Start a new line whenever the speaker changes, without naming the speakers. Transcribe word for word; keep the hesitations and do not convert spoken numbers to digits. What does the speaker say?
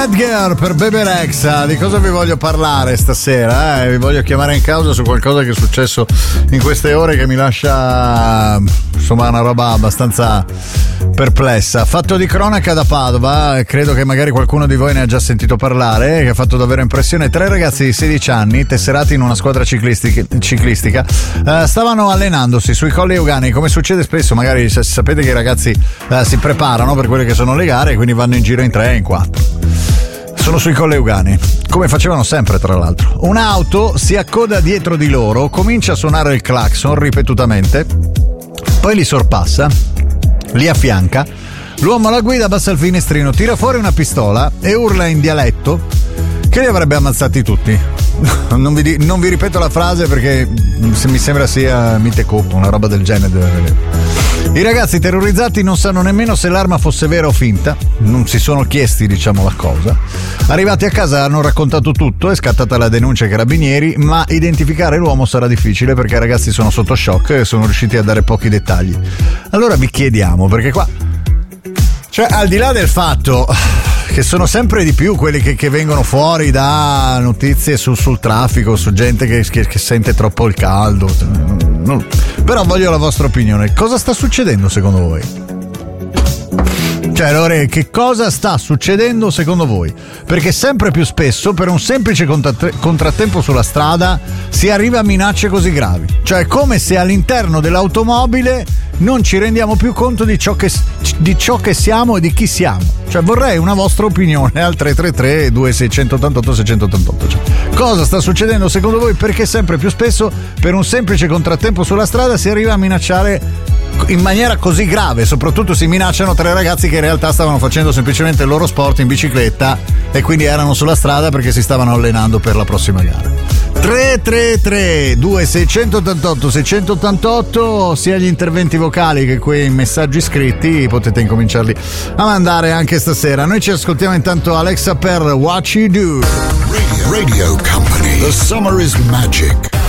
Edgar per Bebe Rexha. Di cosa vi voglio parlare stasera? Eh? Vi voglio chiamare in causa su qualcosa che è successo in queste ore che mi lascia insomma una roba abbastanza perplessa. Fatto di cronaca da Padova, credo che magari qualcuno di voi ne ha già sentito parlare, che ha fatto davvero impressione. Tre ragazzi di sedici anni, tesserati in una squadra ciclistica, ciclistica eh, stavano allenandosi sui Colli Euganei. Come succede spesso, magari sapete che i ragazzi eh, si preparano per quelle che sono le gare e quindi vanno in giro in tre e in quattro. Sono sui Colli Euganei, come facevano sempre tra l'altro. Un'auto si accoda dietro di loro, comincia a suonare il clacson ripetutamente, poi li sorpassa, li affianca, l'uomo alla guida abbassa il finestrino, tira fuori una pistola e urla in dialetto che li avrebbe ammazzati tutti. Non vi, non vi ripeto la frase perché mi sembra sia mite cupo, una roba del genere. I ragazzi terrorizzati non sanno nemmeno se l'arma fosse vera o finta, non si sono chiesti, diciamo, la cosa. Arrivati a casa hanno raccontato tutto, è scattata la denuncia ai carabinieri, ma identificare l'uomo sarà difficile perché i ragazzi sono sotto shock e sono riusciti a dare pochi dettagli. Allora vi chiediamo, perché qua, cioè, al di là del fatto che sono sempre di più quelli che, che vengono fuori da notizie su, sul traffico, su gente che, che, che sente troppo il caldo, non, però voglio la vostra opinione. Cosa sta succedendo secondo voi? Cioè, allora, che cosa sta succedendo secondo voi? Perché sempre più spesso per un semplice contratt- contrattempo sulla strada si arriva a minacce così gravi. Cioè, è come se all'interno dell'automobile non ci rendiamo più conto di ciò che, di ciò che siamo e di chi siamo. Cioè, vorrei una vostra opinione al tre tre tre due sei otto otto sei otto otto. Cioè, cosa sta succedendo secondo voi? Perché sempre più spesso per un semplice contrattempo sulla strada si arriva a minacciare in maniera così grave. Soprattutto si minacciano tre ragazzi che in realtà stavano facendo semplicemente il loro sport in bicicletta e quindi erano sulla strada perché si stavano allenando per la prossima gara. Tre tre tre due sei otto otto sei otto otto, sia gli interventi vocali che quei messaggi scritti potete incominciarli a mandare anche stasera. Noi ci ascoltiamo intanto Alexa per What You Do.
Radio, Radio Company. The summer is magic.